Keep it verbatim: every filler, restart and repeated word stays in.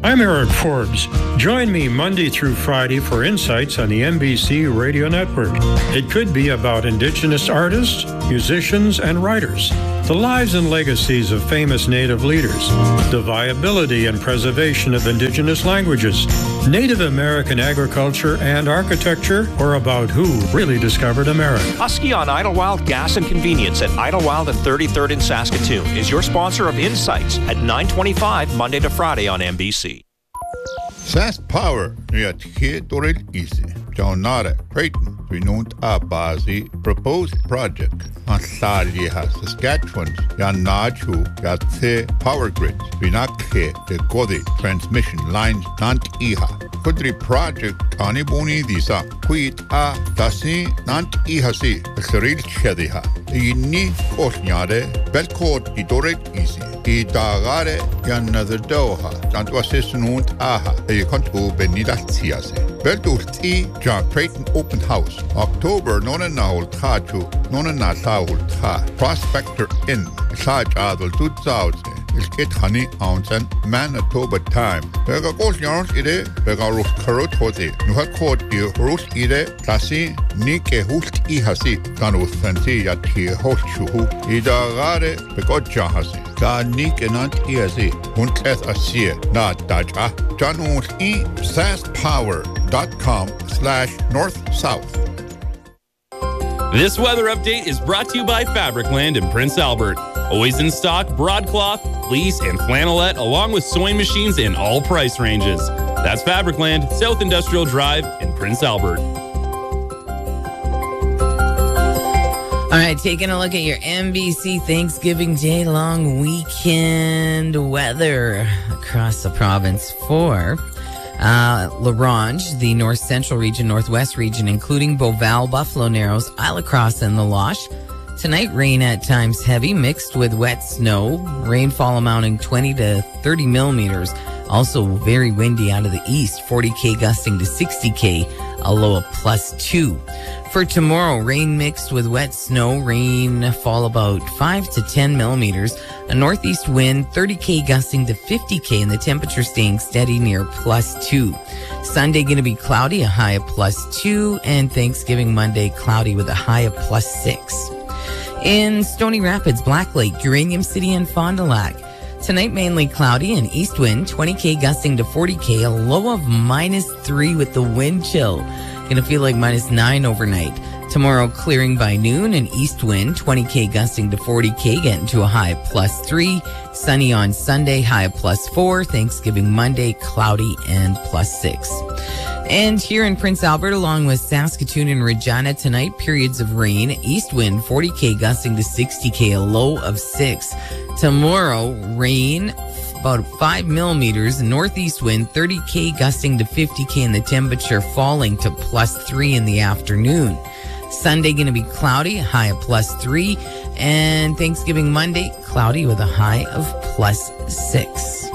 I'm Eric Forbes. Join me Monday through Friday for insights on the N B C Radio Network. It could be about Indigenous artists, musicians, and writers, the lives and legacies of famous Native leaders, the viability and preservation of Indigenous languages, Native American agriculture and architecture, or about who really discovered America. Husky on Idlewild Gas and Convenience at Idlewild and thirty-third in Saskatoon is your sponsor of Insights at nine twenty-five Monday to Friday on N B C. Sask Power at Doril Easy. Jaunare Creighton, renowned Abazi proposed project on Saliha, Saskatchewan, Yanaju, Yatse Power Grids, Vinakhe, the Gode transmission lines, Nant Iha. Kudri project Kanibuni Disa, Quit A, Dasi, Nant Ihasi, Seril Shadiha. Inni Kosnyare, Belkot, Idoret Easy. Idagare, Yanather Doha, Jantuasisnunt Aha, a contu Benidatiase. Beldusti, John Creighton Open House, October Nona Naul Taju, Nona Nasaul Ta, Prospector Inn, Saj Adel Tutzauze, Ilkit Honey Ounce, Manitoba Time. Vega Gos Yarns Ide, Vega Rus Karot Hose, Nuhakot, Rus Ide, Tasi, Nike Hust Ihasi, Ganus Fancy Yati Hoshu, Ida Gare, Begoja Hasi. Da Nik enant Ihasi, Hunteth Asia, Not Daja, Janus E. Saskpower. Dot com slash north south. This weather update is brought to you by Fabricland in Prince Albert. Always in stock, broadcloth, fleece, and flannelette, along with sewing machines in all price ranges. That's Fabricland, South Industrial Drive in Prince Albert. All right, taking a look at your N B C Thanksgiving Day long weekend weather across the province for Uh, La Ronge, the north central region, northwest region, including Beauval, Buffalo Narrows, Isle Cross, and La Loche. Tonight, rain at times heavy, mixed with wet snow. Rainfall amounting twenty to thirty millimeters. Also very windy out of the east, forty K gusting to sixty K, a low of plus two. For tomorrow, rain mixed with wet snow, rainfall about five to ten millimeters. A northeast wind, thirty K gusting to fifty K, and the temperature staying steady near plus two. Sunday going to be cloudy, a high of plus two, and Thanksgiving Monday cloudy with a high of plus six. In Stony Rapids, Black Lake, Uranium City, and Fond du Lac. Tonight, mainly cloudy and east wind, twenty K gusting to forty K, a low of minus three with the wind chill. Going to feel like minus nine overnight. Tomorrow, clearing by noon, and east wind, twenty K gusting to forty K, getting to a high of plus three. Sunny on Sunday, high of plus four. Thanksgiving Monday, cloudy and plus six. And here in Prince Albert, along with Saskatoon and Regina tonight, periods of rain. East wind, forty K gusting to sixty K, a low of six. Tomorrow, rain, about five millimeters. Northeast wind, thirty K gusting to fifty K, and the temperature falling to plus three in the afternoon. Sunday going to be cloudy, high of plus three. And Thanksgiving Monday, cloudy with a high of plus six.